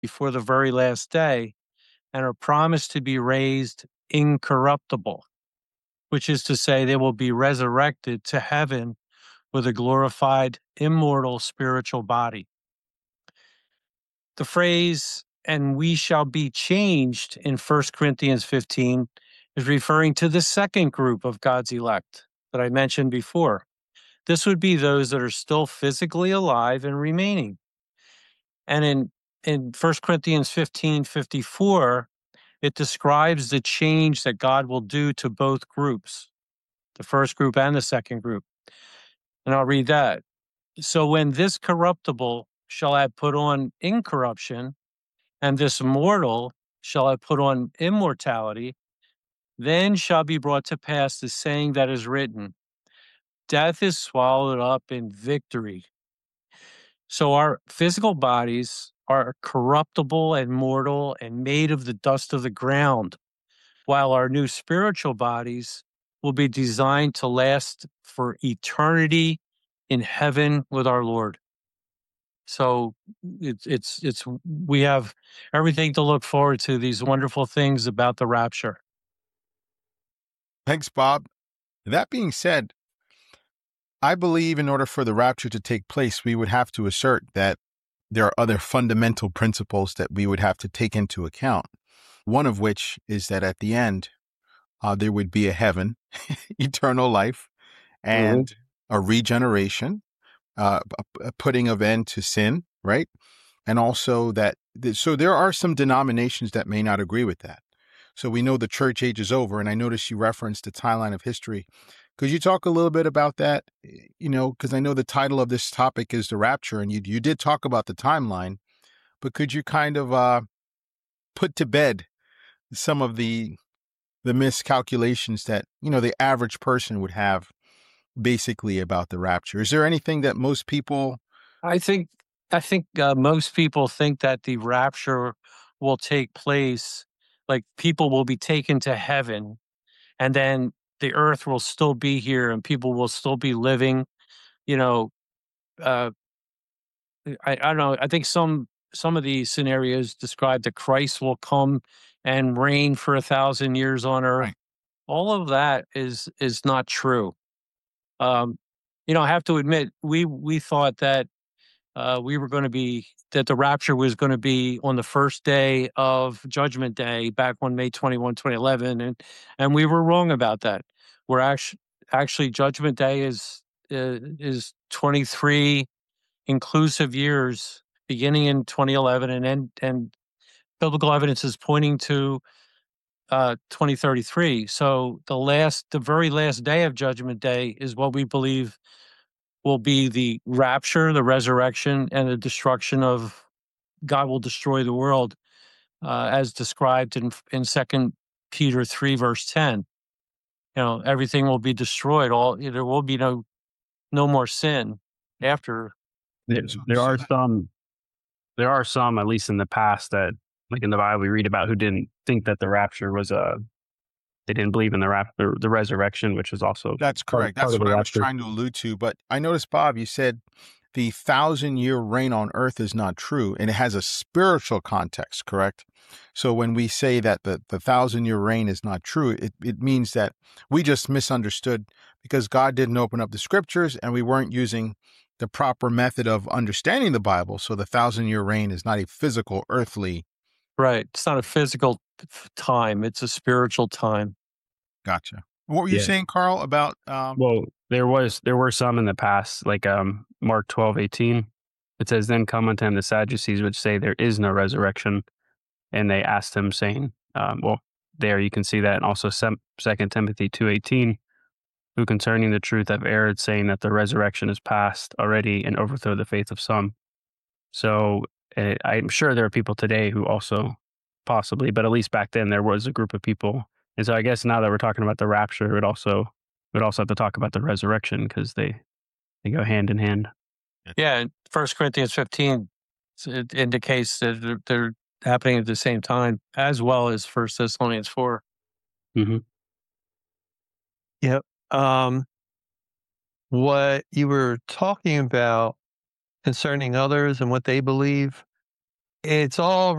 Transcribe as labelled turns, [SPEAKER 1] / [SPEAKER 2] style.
[SPEAKER 1] before the very last day and are promised to be raised incorruptible, which is to say they will be resurrected to heaven with a glorified, immortal spiritual body. The phrase, and we shall be changed in 1 Corinthians 15 is referring to the second group of God's elect that I mentioned before. This would be those that are still physically alive and remaining. And in 1 Corinthians 15:54, it describes the change that God will do to both groups, the first group and the second group. And I'll read that. So when this corruptible shall have put on incorruption, and this mortal shall have put on immortality, then shall be brought to pass the saying that is written, death is swallowed up in victory. So our physical bodies are corruptible and mortal and made of the dust of the ground, while our new spiritual bodies will be designed to last for eternity in heaven with our Lord. So it's we have everything to look forward to, these wonderful things about the rapture.
[SPEAKER 2] Thanks, Bob. That being said, I believe in order for the rapture to take place, we would have to assert that there are other fundamental principles that we would have to take into account. One of which is that at the end, there would be a heaven, eternal life, and a regeneration, a putting of end to sin, right? And also that, so there are some denominations that may not agree with that. So we know the church age is over, and I noticed you referenced the timeline of history. Could you talk a little bit about that? You know, because I know the title of this topic is the rapture, and you did talk about the timeline, but could you kind of put to bed some of the miscalculations that, you know, the average person would have basically about the rapture? Is there anything that most people...
[SPEAKER 1] I think most people think that the rapture will take place, like people will be taken to heaven, and then the earth will still be here and people will still be living. You know, uh, I don't know. I think some of these scenarios describe that Christ will come and reign for 1,000 years on earth.
[SPEAKER 2] Right.
[SPEAKER 1] All of that is not true. You know, I have to admit, we thought that we were going to be, that the rapture was going to be on the first day of Judgment Day back on May 21, 2011, and we were wrong about that. We're actually Judgment Day is 23 inclusive years beginning in 2011, and biblical evidence is pointing to 2033. So the very last day of Judgment Day is what we believe will be the rapture, the resurrection, and the destruction of God will destroy the world, as described in 2 Peter 3, verse 10. You know, everything will be destroyed. There will be no more sin after.
[SPEAKER 3] There are some, at least in the past, that, like in the Bible we read about, who didn't think that the rapture was they didn't believe in the resurrection, which is also...
[SPEAKER 2] That's correct. That's what I was trying to allude to. But I noticed, Bob, you said the 1,000-year reign on earth is not true, and it has a spiritual context, correct? So when we say that the 1,000-year reign is not true, it means that we just misunderstood because God didn't open up the scriptures and we weren't using the proper method of understanding the Bible. So the 1,000-year reign is not a physical, earthly...
[SPEAKER 1] Right. It's not a physical time. It's a spiritual time.
[SPEAKER 2] Gotcha. What were you saying, Carl, about...
[SPEAKER 3] Well, there were some in the past, like Mark 12:18. It says, then come unto him the Sadducees, which say there is no resurrection. And they asked him, saying, there you can see that. And also 2 Timothy 2:18, who concerning the truth have erred, saying that the resurrection is past already and overthrow the faith of some. So I'm sure there are people today who also possibly, but at least back then there was a group of people. And so I guess now that we're talking about the rapture, we'd also have to talk about the resurrection because they go hand in hand.
[SPEAKER 1] Yeah, in 1 Corinthians 15, it indicates that they're happening at the same time, as well as 1 Thessalonians 4.
[SPEAKER 3] Mm-hmm.
[SPEAKER 4] Yep. What you were talking about concerning others and what they believe,
[SPEAKER 1] It's all